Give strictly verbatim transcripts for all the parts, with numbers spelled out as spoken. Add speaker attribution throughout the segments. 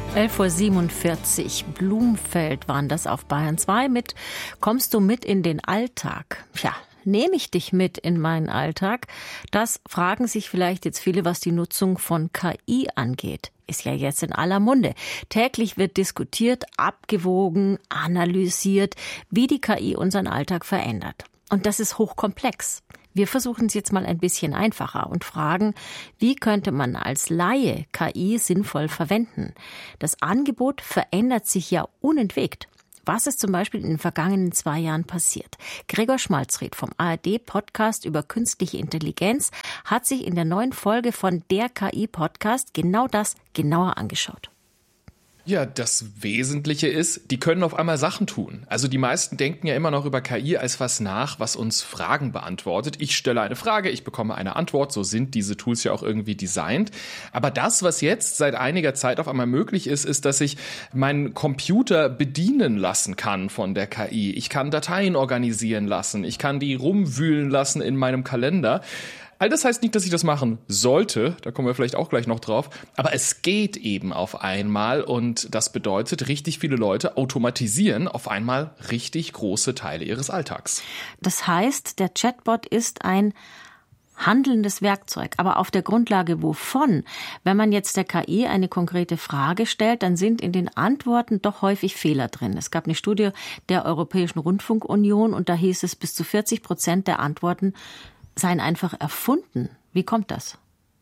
Speaker 1: elf Uhr siebenundvierzig, Blumfeld waren das auf Bayern zwei mit Kommst du mit in den Alltag? Tja, nehme ich dich mit in meinen Alltag? Das fragen sich vielleicht jetzt viele, was die Nutzung von K I angeht. Ist ja jetzt in aller Munde. Täglich wird diskutiert, abgewogen, analysiert, wie die K I unseren Alltag verändert. Und das ist hochkomplex. Wir versuchen es jetzt mal ein bisschen einfacher und fragen, wie könnte man als Laie K I sinnvoll verwenden? Das Angebot verändert sich ja unentwegt. Was ist zum Beispiel in den vergangenen zwei Jahren passiert? Gregor Schmalzried vom A R D-Podcast über künstliche Intelligenz hat sich in der neuen Folge von der K I-Podcast genau das genauer angeschaut.
Speaker 2: Ja, das Wesentliche ist, die können auf einmal Sachen tun. Also die meisten denken ja immer noch über K I als was nach, was uns Fragen beantwortet. Ich stelle eine Frage, ich bekomme eine Antwort. So sind diese Tools ja auch irgendwie designt. Aber das, was jetzt seit einiger Zeit auf einmal möglich ist, ist, dass ich meinen Computer bedienen lassen kann von der K I. Ich kann Dateien organisieren lassen. Ich kann die rumwühlen lassen in meinem Kalender. All das heißt nicht, dass ich das machen sollte, da kommen wir vielleicht auch gleich noch drauf, aber es geht eben auf einmal und das bedeutet, richtig viele Leute automatisieren auf einmal richtig große Teile ihres Alltags.
Speaker 1: Das heißt, der Chatbot ist ein handelndes Werkzeug, aber auf der Grundlage wovon? Wenn man jetzt der K I eine konkrete Frage stellt, dann sind in den Antworten doch häufig Fehler drin. Es gab eine Studie der Europäischen Rundfunkunion und da hieß es, bis zu vierzig Prozent der Antworten seien einfach erfunden. Wie kommt das?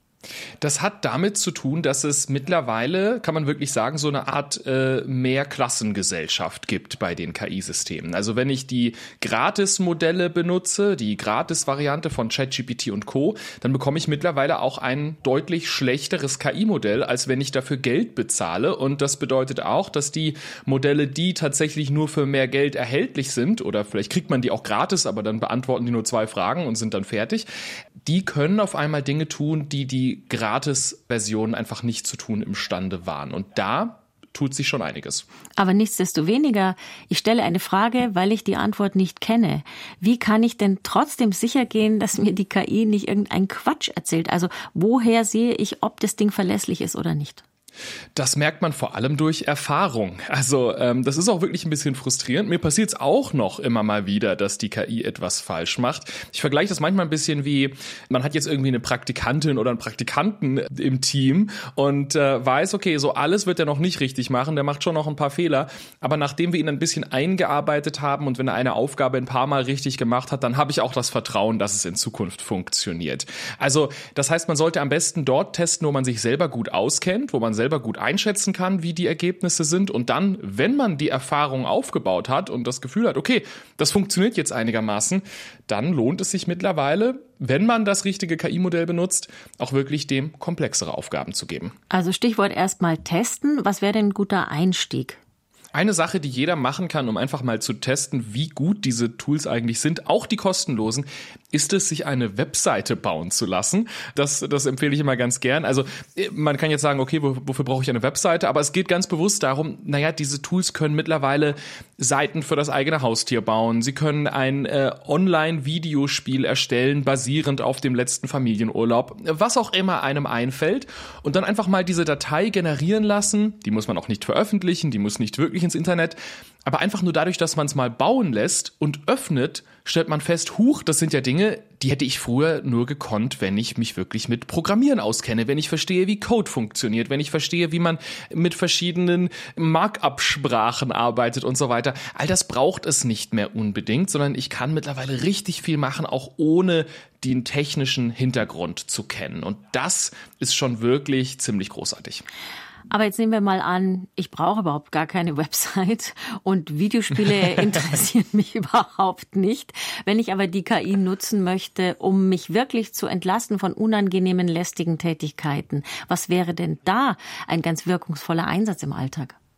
Speaker 2: Das hat damit zu tun, dass es mittlerweile, kann man wirklich sagen, so eine Art äh, Mehrklassengesellschaft gibt bei den K I-Systemen. Also wenn ich die Gratis-Modelle benutze, die Gratis-Variante von ChatGPT und Co., dann bekomme ich mittlerweile auch ein deutlich schlechteres K I-Modell, als wenn ich dafür Geld bezahle. Und das bedeutet auch, dass die Modelle, die tatsächlich nur für mehr Geld erhältlich sind, oder vielleicht kriegt man die auch gratis, aber dann beantworten die nur zwei Fragen und sind dann fertig, die können auf einmal Dinge tun, die die Gratis-Versionen einfach nicht zu tun imstande waren. Und da tut sich schon einiges.
Speaker 1: Aber nichtsdestoweniger, ich stelle eine Frage, weil ich die Antwort nicht kenne. Wie kann ich denn trotzdem sicher gehen, dass mir die K I nicht irgendeinen Quatsch erzählt? Also woher sehe ich, ob das Ding verlässlich ist oder nicht?
Speaker 2: Das merkt man vor allem durch Erfahrung. Also ähm, das ist auch wirklich ein bisschen frustrierend. Mir passiert es auch noch immer mal wieder, dass die K I etwas falsch macht. Ich vergleiche das manchmal ein bisschen wie, man hat jetzt irgendwie eine Praktikantin oder einen Praktikanten im Team und äh, weiß, okay, so alles wird er noch nicht richtig machen, der macht schon noch ein paar Fehler. Aber nachdem wir ihn ein bisschen eingearbeitet haben und wenn er eine Aufgabe ein paar Mal richtig gemacht hat, dann habe ich auch das Vertrauen, dass es in Zukunft funktioniert. Also das heißt, man sollte am besten dort testen, wo man sich selber gut auskennt, wo man selber gut einschätzen kann, wie die Ergebnisse sind und dann, wenn man die Erfahrung aufgebaut hat und das Gefühl hat, okay, das funktioniert jetzt einigermaßen, dann lohnt es sich mittlerweile, wenn man das richtige K I-Modell benutzt, auch wirklich dem komplexere Aufgaben zu geben.
Speaker 1: Also Stichwort erstmal testen. Was wäre denn ein guter Einstieg?
Speaker 2: Eine Sache, die jeder machen kann, um einfach mal zu testen, wie gut diese Tools eigentlich sind, auch die kostenlosen, ist es, sich eine Webseite bauen zu lassen. Das, das empfehle ich immer ganz gern. Also man kann jetzt sagen, okay, wofür brauche ich eine Webseite? Aber es geht ganz bewusst darum, naja, diese Tools können mittlerweile Seiten für das eigene Haustier bauen. Sie können ein äh, Online-Videospiel erstellen, basierend auf dem letzten Familienurlaub, was auch immer einem einfällt. Und dann einfach mal diese Datei generieren lassen. Die muss man auch nicht veröffentlichen, die muss nicht wirklich ins Internet, aber einfach nur dadurch, dass man es mal bauen lässt und öffnet, stellt man fest, huch, das sind ja Dinge, die hätte ich früher nur gekonnt, wenn ich mich wirklich mit Programmieren auskenne, wenn ich verstehe, wie Code funktioniert, wenn ich verstehe, wie man mit verschiedenen Markup-Sprachen arbeitet und so weiter. All das braucht es nicht mehr unbedingt, sondern ich kann mittlerweile richtig viel machen, auch ohne den technischen Hintergrund zu kennen. Und das ist schon wirklich ziemlich großartig.
Speaker 1: Aber jetzt nehmen wir mal an, ich brauche überhaupt gar keine Website und Videospiele interessieren mich überhaupt nicht. Wenn ich aber die K I nutzen möchte, um mich wirklich zu entlasten von unangenehmen, lästigen Tätigkeiten, was wäre denn da ein ganz wirkungsvoller Einsatz im Alltag?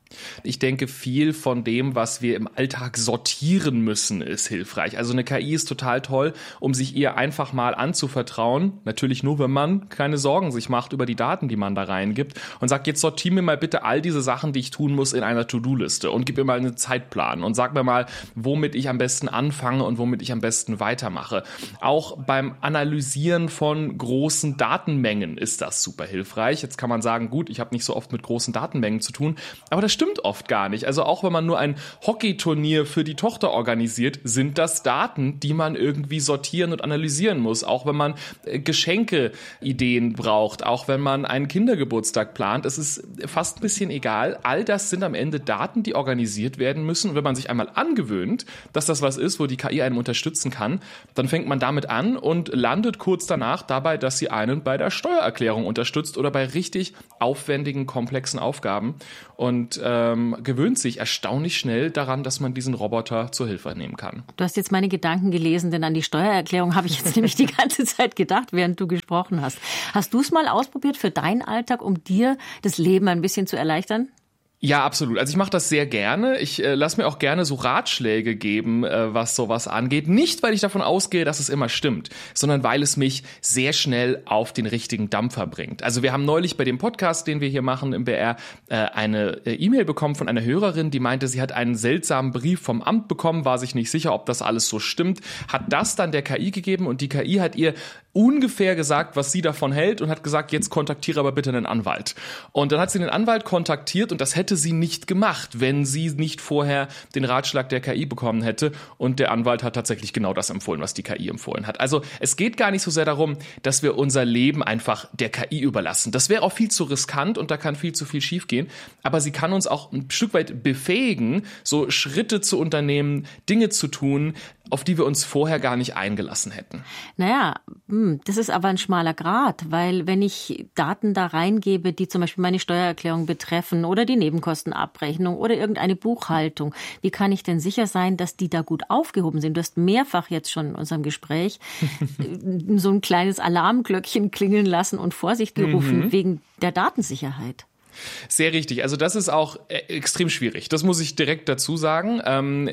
Speaker 2: Ich denke, viel von dem, was wir im Alltag sortieren müssen, ist hilfreich. Also eine K I ist total toll, um sich ihr einfach mal anzuvertrauen. Natürlich nur, wenn man keine Sorgen sich macht über die Daten, die man da reingibt und sagt, jetzt sortiere mir mal bitte all diese Sachen, die ich tun muss, in einer To-Do-Liste und gib mir mal einen Zeitplan und sag mir mal, womit ich am besten anfange und womit ich am besten weitermache. Auch beim Analysieren von großen Datenmengen ist das super hilfreich. Jetzt kann man sagen, gut, ich habe nicht so oft mit großen Datenmengen zu tun, aber das stimmt oft gar nicht. Also auch wenn man nur ein Hockeyturnier für die Tochter organisiert, sind das Daten, die man irgendwie sortieren und analysieren muss. Auch wenn man Geschenke-Ideen braucht, auch wenn man einen Kindergeburtstag plant. Es ist fast ein bisschen egal. All das sind am Ende Daten, die organisiert werden müssen. Und wenn man sich einmal angewöhnt, dass das was ist, wo die K I einen unterstützen kann, dann fängt man damit an und landet kurz danach dabei, dass sie einen bei der Steuererklärung unterstützt oder bei richtig aufwendigen, komplexen Aufgaben. Und ähm, gewöhnt sich erstaunlich schnell daran, dass man diesen Roboter zur Hilfe nehmen kann.
Speaker 1: Du hast jetzt meine Gedanken gelesen, denn an die Steuererklärung habe ich jetzt nämlich die ganze Zeit gedacht, während du gesprochen hast. Hast du es mal ausprobiert für deinen Alltag, um dir das Leben ein bisschen zu erleichtern?
Speaker 2: Ja, absolut. Also ich mache das sehr gerne. Ich äh, lasse mir auch gerne so Ratschläge geben, äh, was sowas angeht. Nicht, weil ich davon ausgehe, dass es immer stimmt, sondern weil es mich sehr schnell auf den richtigen Dampfer bringt. Also wir haben neulich bei dem Podcast, den wir hier machen im B R, äh, eine äh, E-Mail bekommen von einer Hörerin, die meinte, sie hat einen seltsamen Brief vom Amt bekommen, war sich nicht sicher, ob das alles so stimmt, hat das dann der K I gegeben und die K I hat ihr ungefähr gesagt, was sie davon hält und hat gesagt, jetzt kontaktiere aber bitte einen Anwalt. Und dann hat sie den Anwalt kontaktiert und das hätte sie nicht gemacht, wenn sie nicht vorher den Ratschlag der K I bekommen hätte. Und der Anwalt hat tatsächlich genau das empfohlen, was die K I empfohlen hat. Also es geht gar nicht so sehr darum, dass wir unser Leben einfach der K I überlassen. Das wäre auch viel zu riskant und da kann viel zu viel schiefgehen. Aber sie kann uns auch ein Stück weit befähigen, so Schritte zu unternehmen, Dinge zu tun, auf die wir uns vorher gar nicht eingelassen hätten.
Speaker 1: Naja, das ist aber ein schmaler Grat, weil wenn ich Daten da reingebe, die zum Beispiel meine Steuererklärung betreffen oder die Nebenkostenabrechnung oder irgendeine Buchhaltung, wie kann ich denn sicher sein, dass die da gut aufgehoben sind? Du hast mehrfach jetzt schon in unserem Gespräch so ein kleines Alarmglöckchen klingeln lassen und Vorsicht gerufen mhm. wegen der Datensicherheit.
Speaker 2: Sehr richtig. Also das ist auch extrem schwierig. Das muss ich direkt dazu sagen.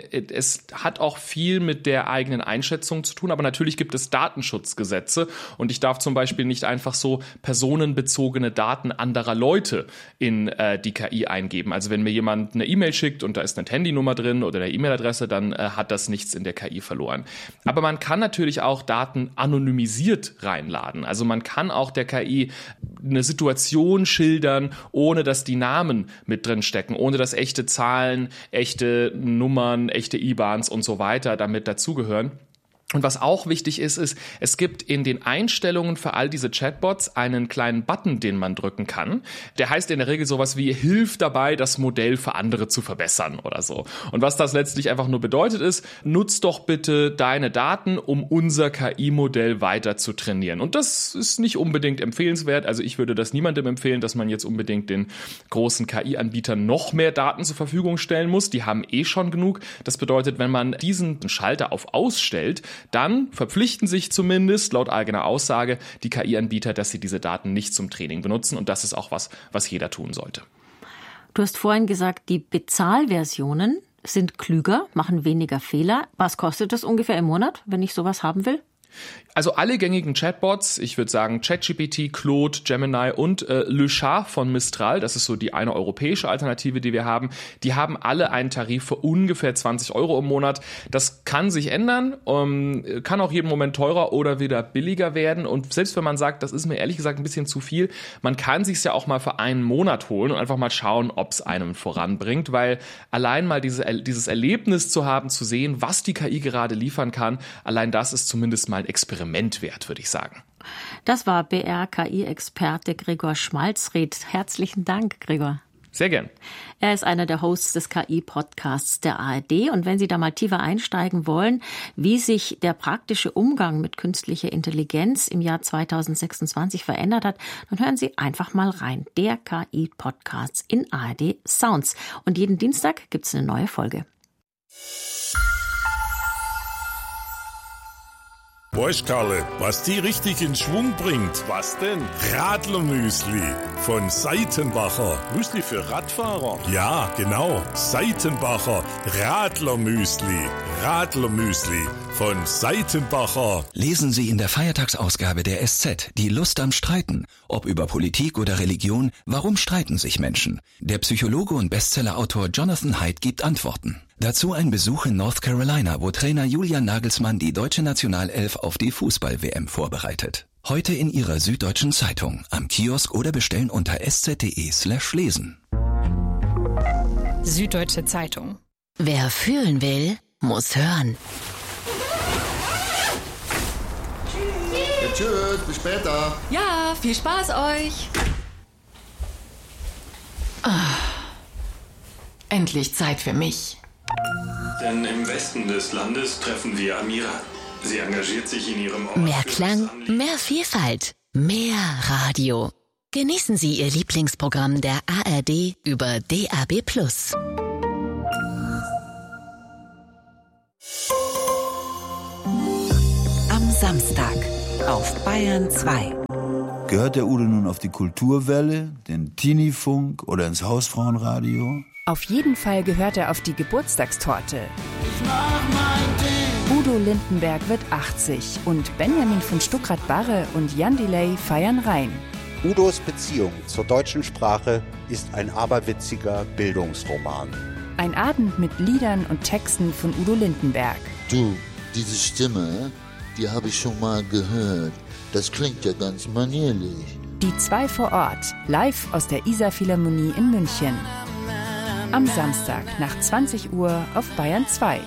Speaker 2: Es hat auch viel mit der eigenen Einschätzung zu tun, aber natürlich gibt es Datenschutzgesetze und ich darf zum Beispiel nicht einfach so personenbezogene Daten anderer Leute in die K I eingeben. Also wenn mir jemand eine E-Mail schickt und da ist eine Handynummer drin oder eine E-Mail-Adresse, dann hat das nichts in der K I verloren. Aber man kann natürlich auch Daten anonymisiert reinladen. Also man kann auch der K I eine Situation schildern, ohne dass die Namen mit drin stecken, ohne dass echte Zahlen, echte Nummern, echte I B A Ns und so weiter damit dazugehören. Und was auch wichtig ist, ist, es gibt in den Einstellungen für all diese Chatbots einen kleinen Button, den man drücken kann. Der heißt in der Regel sowas wie, hilf dabei, das Modell für andere zu verbessern oder so. Und was das letztlich einfach nur bedeutet ist, nutz doch bitte deine Daten, um unser K I-Modell weiter zu trainieren. Und das ist nicht unbedingt empfehlenswert. Also ich würde das niemandem empfehlen, dass man jetzt unbedingt den großen K I-Anbietern noch mehr Daten zur Verfügung stellen muss. Die haben eh schon genug. Das bedeutet, wenn man diesen Schalter auf Ausstellt, dann verpflichten sich zumindest laut eigener Aussage die K I-Anbieter, dass sie diese Daten nicht zum Training benutzen. Und das ist auch was, was jeder tun sollte.
Speaker 1: Du hast vorhin gesagt, die Bezahlversionen sind klüger, machen weniger Fehler. Was kostet das ungefähr im Monat, wenn ich sowas haben will?
Speaker 2: Also alle gängigen Chatbots, ich würde sagen ChatGPT, Claude, Gemini und äh, Le Chat von Mistral, das ist so die eine europäische Alternative, die wir haben, die haben alle einen Tarif für ungefähr zwanzig Euro im Monat. Das kann sich ändern, um, kann auch jeden Moment teurer oder wieder billiger werden und selbst wenn man sagt, das ist mir ehrlich gesagt ein bisschen zu viel, man kann sich's ja auch mal für einen Monat holen und einfach mal schauen, ob es einem voranbringt, weil allein mal diese, dieses Erlebnis zu haben, zu sehen, was die K I gerade liefern kann, allein das ist zumindest mal ein Experiment wert, würde ich sagen.
Speaker 1: Das war B R-K I-Experte Gregor Schmalzried. Herzlichen Dank, Gregor.
Speaker 2: Sehr gern.
Speaker 1: Er ist einer der Hosts des K I-Podcasts der A R D. Und wenn Sie da mal tiefer einsteigen wollen, wie sich der praktische Umgang mit künstlicher Intelligenz im Jahr zweitausendsechsundzwanzig verändert hat, dann hören Sie einfach mal rein. Der K I-Podcast in A R D Sounds. Und jeden Dienstag gibt's eine neue Folge.
Speaker 3: Weißt Karle, was die richtig in Schwung bringt?
Speaker 2: Was denn?
Speaker 3: Radlermüsli von Seitenbacher.
Speaker 2: Müsli für Radfahrer?
Speaker 3: Ja, genau. Seitenbacher Radlermüsli. Radlermüsli von Seitenbacher.
Speaker 4: Lesen Sie in der Feiertagsausgabe der S Z Die Lust am Streiten. Ob über Politik oder Religion, warum streiten sich Menschen? Der Psychologe und Bestsellerautor Jonathan Haidt gibt Antworten. Dazu ein Besuch in North Carolina, wo Trainer Julian Nagelsmann die deutsche Nationalelf auf die Fußball-W M vorbereitet. Heute in Ihrer Süddeutschen Zeitung, am Kiosk oder bestellen unter sz.de slash lesen.
Speaker 5: Süddeutsche Zeitung.
Speaker 6: Wer fühlen will, muss hören.
Speaker 7: Ja, tschüss, bis später.
Speaker 6: Ja, viel Spaß euch. Ah, endlich Zeit für mich.
Speaker 8: Denn im Westen des Landes treffen wir Amira. Sie engagiert sich in ihrem Ort.
Speaker 6: Mehr Klang, mehr Vielfalt, mehr Radio. Genießen Sie Ihr Lieblingsprogramm der A R D über D A B plus.
Speaker 9: Am Samstag auf Bayern zwei.
Speaker 10: Gehört der Udo nun auf die Kulturwelle, den Teenie-Funk oder ins Hausfrauenradio?
Speaker 5: Auf jeden Fall gehört er auf die Geburtstagstorte. Udo Lindenberg wird achtzig und Benjamin von Stuckrad-Barre und Jan Delay feiern rein.
Speaker 11: Udos Beziehung zur deutschen Sprache ist ein aberwitziger Bildungsroman.
Speaker 5: Ein Abend mit Liedern und Texten von Udo Lindenberg.
Speaker 12: Du, diese Stimme, die habe ich schon mal gehört. Das klingt ja ganz manierlich.
Speaker 5: Die zwei vor Ort, live aus der Isar-Philharmonie in München. Am Samstag nach zwanzig Uhr auf Bayern zwei.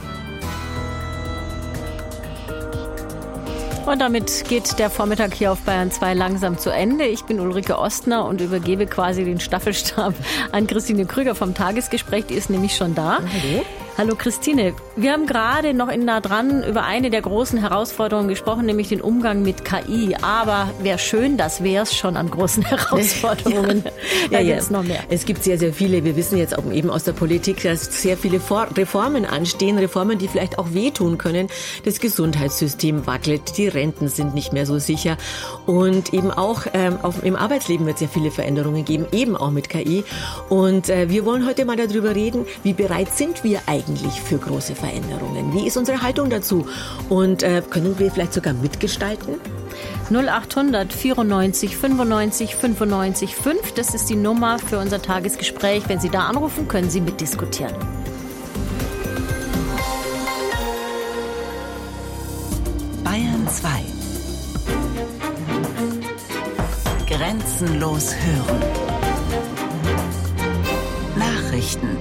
Speaker 1: Und damit geht der Vormittag hier auf Bayern zwei langsam zu Ende. Ich bin Ulrike Ostner und übergebe quasi den Staffelstab an Christine Krüger vom Tagesgespräch. Die ist nämlich schon da.
Speaker 13: Hallo.
Speaker 1: Hallo Christine, wir haben gerade noch in nah dran über eine der großen Herausforderungen gesprochen, nämlich den Umgang mit K I. Aber wäre schön, das wäre es schon an großen Herausforderungen.
Speaker 13: Ja,
Speaker 1: da
Speaker 13: ja,
Speaker 1: gibt's noch mehr.
Speaker 13: Es gibt sehr, sehr viele. Wir wissen jetzt auch eben aus der Politik, dass sehr viele Reformen anstehen. Reformen, die vielleicht auch wehtun können. Das Gesundheitssystem wackelt, die Renten sind nicht mehr so sicher. Und eben auch ähm, auf, im Arbeitsleben wird es sehr viele Veränderungen geben, eben auch mit K I. Und äh, wir wollen heute mal darüber reden, wie bereit sind wir eigentlich für große Veränderungen? Wie ist unsere Haltung dazu? Und äh, können wir vielleicht sogar mitgestalten?
Speaker 1: null achthundert vierundneunzig fünfundneunzig fünfundneunzig fünf, das ist die Nummer für unser Tagesgespräch. Wenn Sie da anrufen, können Sie mitdiskutieren.
Speaker 9: Bayern zwei. Grenzenlos hören. Nachrichten.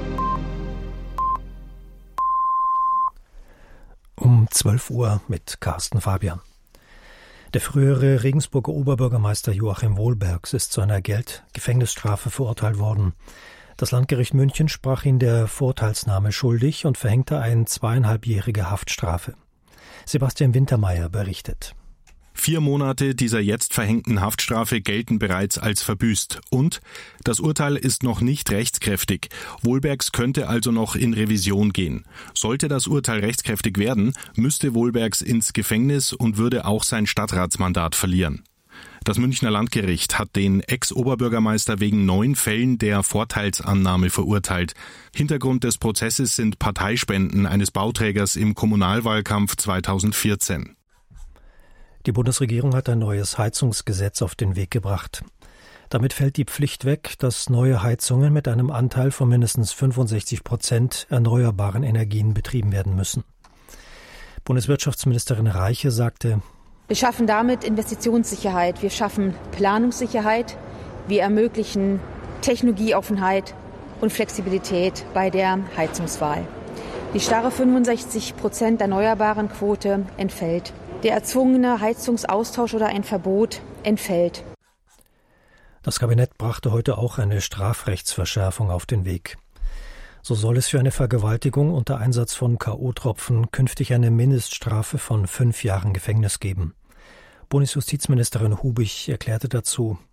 Speaker 14: Um zwölf Uhr mit Carsten Fabian. Der frühere Regensburger Oberbürgermeister Joachim Wohlbergs ist zu einer Geld-Gefängnisstrafe verurteilt worden. Das Landgericht München sprach ihn der Vorteilsnahme schuldig und verhängte eine zweieinhalbjährige Haftstrafe. Sebastian Wintermeyer berichtet.
Speaker 15: Vier Monate dieser jetzt verhängten Haftstrafe gelten bereits als verbüßt. Und das Urteil ist noch nicht rechtskräftig. Wohlbergs könnte also noch in Revision gehen. Sollte das Urteil rechtskräftig werden, müsste Wohlbergs ins Gefängnis und würde auch sein Stadtratsmandat verlieren. Das Münchner Landgericht hat den Ex-Oberbürgermeister wegen neun Fällen der Vorteilsannahme verurteilt. Hintergrund des Prozesses sind Parteispenden eines Bauträgers im Kommunalwahlkampf zweitausendvierzehn.
Speaker 14: Die Bundesregierung hat ein neues Heizungsgesetz auf den Weg gebracht. Damit fällt die Pflicht weg, dass neue Heizungen mit einem Anteil von mindestens fünfundsechzig Prozent erneuerbaren Energien betrieben werden müssen. Bundeswirtschaftsministerin Reiche sagte:
Speaker 16: Wir schaffen damit Investitionssicherheit, wir schaffen Planungssicherheit, wir ermöglichen Technologieoffenheit und Flexibilität bei der Heizungswahl. Die starre fünfundsechzig Prozent erneuerbaren Quote entfällt. Der erzwungene Heizungsaustausch oder ein Verbot entfällt.
Speaker 14: Das Kabinett brachte heute auch eine Strafrechtsverschärfung auf den Weg. So soll es für eine Vergewaltigung unter Einsatz von K O-Tropfen künftig eine Mindeststrafe von fünf Jahren Gefängnis geben. Bundesjustizministerin Hubig erklärte dazu: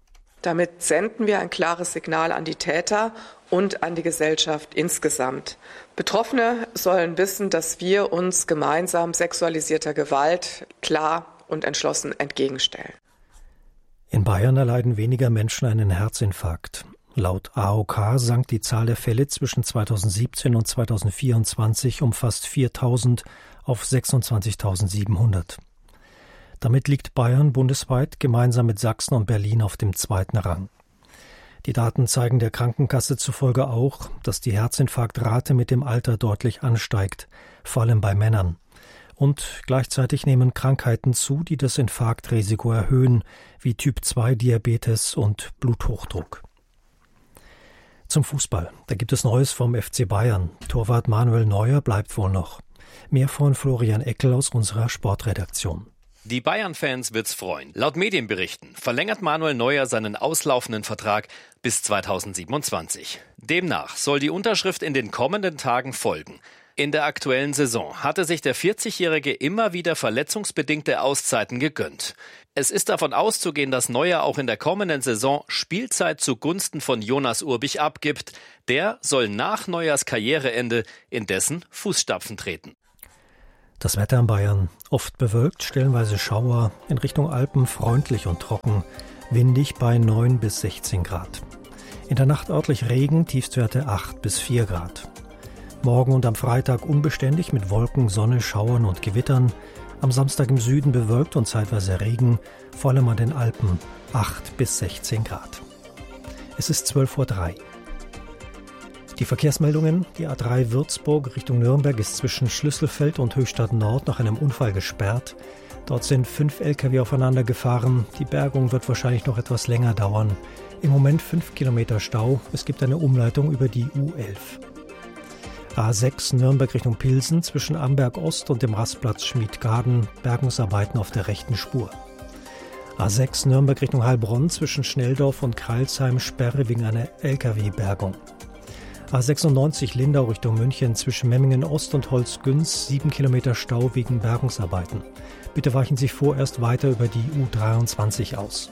Speaker 17: Damit senden wir ein klares Signal an die Täter und an die Gesellschaft insgesamt. Betroffene sollen wissen, dass wir uns gemeinsam sexualisierter Gewalt klar und entschlossen entgegenstellen.
Speaker 14: In Bayern erleiden weniger Menschen einen Herzinfarkt. Laut A O K sank die Zahl der Fälle zwischen zweitausendsiebzehn und zweitausendvierundzwanzig um fast viertausend auf sechsundzwanzigtausendsiebenhundert. Damit liegt Bayern bundesweit gemeinsam mit Sachsen und Berlin auf dem zweiten Rang. Die Daten zeigen der Krankenkasse zufolge auch, dass die Herzinfarktrate mit dem Alter deutlich ansteigt, vor allem bei Männern. Und gleichzeitig nehmen Krankheiten zu, die das Infarktrisiko erhöhen, wie Typ zwei Diabetes und Bluthochdruck. Zum Fußball. Da gibt es Neues vom F C Bayern. Torwart Manuel Neuer bleibt wohl noch. Mehr von Florian Eckel aus unserer Sportredaktion.
Speaker 18: Die Bayern-Fans wird's freuen. Laut Medienberichten verlängert Manuel Neuer seinen auslaufenden Vertrag bis zweitausendsiebenundzwanzig. Demnach soll die Unterschrift in den kommenden Tagen folgen. In der aktuellen Saison hatte sich der vierzigjährige immer wieder verletzungsbedingte Auszeiten gegönnt. Es ist davon auszugehen, dass Neuer auch in der kommenden Saison Spielzeit zugunsten von Jonas Urbich abgibt. Der soll nach Neuers Karriereende in dessen Fußstapfen treten.
Speaker 14: Das Wetter in Bayern. Oft bewölkt, stellenweise Schauer, in Richtung Alpen freundlich und trocken, windig bei neun bis sechzehn Grad. In der Nacht örtlich Regen, Tiefstwerte acht bis vier Grad. Morgen und am Freitag unbeständig mit Wolken, Sonne, Schauern und Gewittern. Am Samstag im Süden bewölkt und zeitweise Regen, vor allem an den Alpen acht bis sechzehn Grad. Es ist zwölf Uhr drei. Die Verkehrsmeldungen: Die A drei Würzburg Richtung Nürnberg ist zwischen Schlüsselfeld und Höchstadt Nord nach einem Unfall gesperrt. Dort sind fünf L K W aufeinander gefahren. Die Bergung wird wahrscheinlich noch etwas länger dauern. Im Moment fünf Kilometer Stau. Es gibt eine Umleitung über die U elf. A sechs Nürnberg Richtung Pilsen zwischen Amberg Ost und dem Rastplatz Schmiedgaden, Bergungsarbeiten auf der rechten Spur. A sechs Nürnberg Richtung Heilbronn zwischen Schnelldorf und Kreilsheim, Sperre wegen einer L K W-Bergung. A sechsundneunzig Lindau Richtung München zwischen Memmingen Ost und Holzgünz, sieben Kilometer Stau wegen Bergungsarbeiten. Bitte weichen Sie vorerst weiter über die U dreiundzwanzig aus.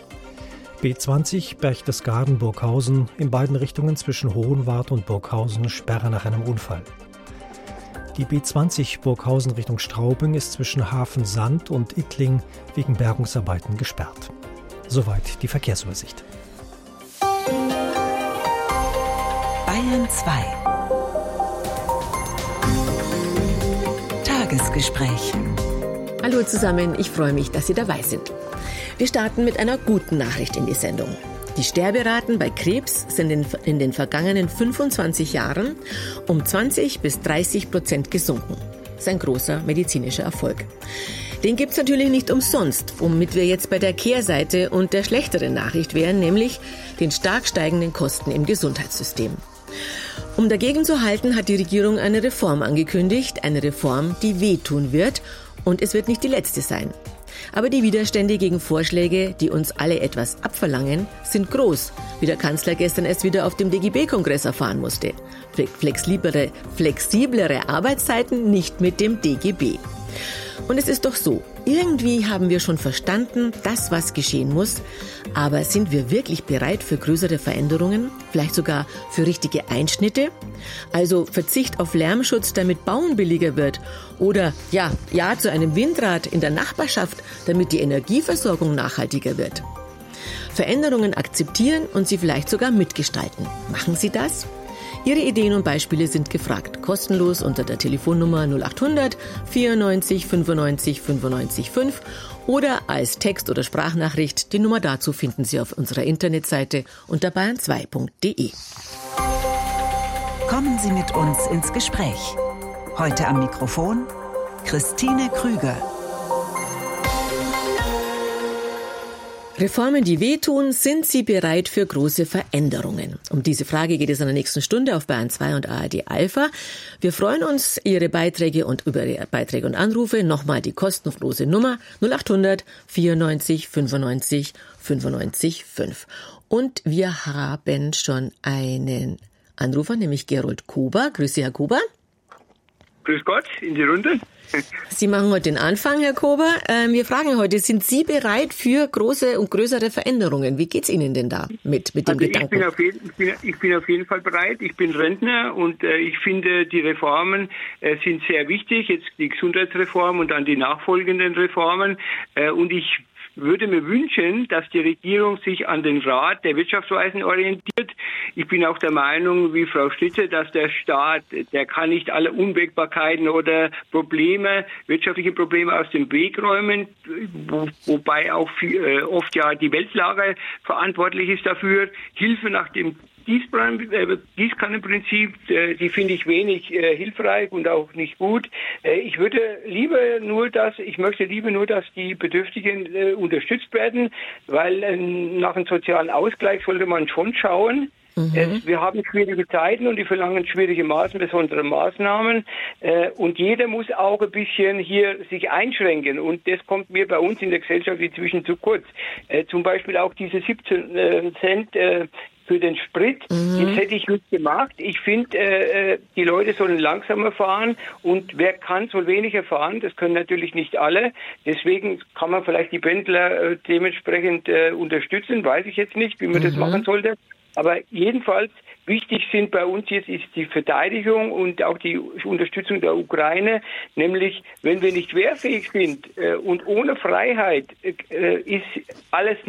Speaker 14: B zwanzig Berchtesgaden-Burghausen, in beiden Richtungen zwischen Hohenwart und Burghausen, Sperre nach einem Unfall. Die B zwanzig Burghausen Richtung Straubing ist zwischen Hafen-Sand und Ittling wegen Bergungsarbeiten gesperrt. Soweit die Verkehrsübersicht.
Speaker 9: Bayern zwei. Tagesgespräch.
Speaker 13: Hallo zusammen, ich freue mich, dass Sie dabei sind. Wir starten mit einer guten Nachricht in die Sendung. Die Sterberaten bei Krebs sind in, in den vergangenen fünfundzwanzig Jahren um zwanzig bis dreißig Prozent gesunken. Das ist ein großer medizinischer Erfolg. Den gibt's natürlich nicht umsonst, womit wir jetzt bei der Kehrseite und der schlechteren Nachricht wären, nämlich den stark steigenden Kosten im Gesundheitssystem. Um dagegen zu halten, hat die Regierung eine Reform angekündigt, eine Reform, die wehtun wird, und es wird nicht die letzte sein. Aber die Widerstände gegen Vorschläge, die uns alle etwas abverlangen, sind groß, wie der Kanzler gestern erst wieder auf dem D G B-Kongress erfahren musste. Flexiblere, flexiblere Arbeitszeiten nicht mit dem D G B. Und es ist doch so, irgendwie haben wir schon verstanden, das, was geschehen muss, aber sind wir wirklich bereit für größere Veränderungen, vielleicht sogar für richtige Einschnitte? Also Verzicht auf Lärmschutz, damit Bauen billiger wird, oder ja, ja zu einem Windrad in der Nachbarschaft, damit die Energieversorgung nachhaltiger wird. Veränderungen akzeptieren und sie vielleicht sogar mitgestalten. Machen Sie das? Ihre Ideen und Beispiele sind gefragt. Kostenlos unter der Telefonnummer null acht hundert vierundneunzig fünfundneunzig fünfundneunzig fünf oder als Text- oder Sprachnachricht. Die Nummer dazu finden Sie auf unserer Internetseite unter bayern zwei punkt de.
Speaker 9: Kommen Sie mit uns ins Gespräch. Heute am Mikrofon Christine Krüger.
Speaker 13: Reformen, die wehtun, sind Sie bereit für große Veränderungen? Um diese Frage geht es in der nächsten Stunde auf Bayern zwei und A R D Alpha. Wir freuen uns Ihre Beiträge und über Ihre Beiträge und Anrufe. Nochmal die kostenlose Nummer null acht hundert vierundneunzig fünfundneunzig fünfundneunzig fünf. Und wir haben schon einen Anrufer, nämlich Gerold Kuber. Grüße, Herr Kuber.
Speaker 19: Grüß Gott, in die Runde.
Speaker 13: Sie machen heute den Anfang, Herr Kober. Ähm, wir fragen heute, sind Sie bereit für große und größere Veränderungen? Wie geht's Ihnen denn da mit, mit dem
Speaker 19: also
Speaker 13: Gedanken?
Speaker 19: Ich bin, auf jeden, ich, bin, ich bin auf jeden Fall bereit. Ich bin Rentner und äh, ich finde, die Reformen äh, sind sehr wichtig. Jetzt die Gesundheitsreform und dann die nachfolgenden Reformen. Äh, und ich würde mir wünschen, dass die Regierung sich an den Rat der Wirtschaftsweisen orientiert. Ich bin auch der Meinung, wie Frau Schlitter, dass der Staat, der kann nicht alle Unwägbarkeiten oder Probleme, wirtschaftliche Probleme aus dem Weg räumen, wo, wobei auch viel, äh, oft ja die Weltlage verantwortlich ist dafür. Hilfe nach dem Gießkannenprinzip, die finde ich wenig äh, hilfreich und auch nicht gut. Äh, ich würde lieber nur, dass ich möchte lieber nur, dass die Bedürftigen äh, unterstützt werden, weil äh, nach einem sozialen Ausgleich sollte man schon schauen. Mhm. Es, wir haben schwierige Zeiten und die verlangen schwierige Maßnahmen, besondere Maßnahmen. Äh, und jeder muss auch ein bisschen hier sich einschränken. Und das kommt mir bei uns in der Gesellschaft inzwischen zu kurz. Äh, zum Beispiel auch diese siebzehn äh, Cent äh, für den Sprit, mhm. das hätte ich nicht gemacht. Ich finde, äh, die Leute sollen langsamer fahren und wer kann, soll weniger fahren. Das können natürlich nicht alle. Deswegen kann man vielleicht die Pendler äh, dementsprechend äh, unterstützen. Weiß ich jetzt nicht, wie man mhm. das machen sollte. Aber jedenfalls wichtig sind bei uns jetzt ist die Verteidigung und auch die Unterstützung der Ukraine. Nämlich, wenn wir nicht wehrfähig sind äh, und ohne Freiheit äh, ist alles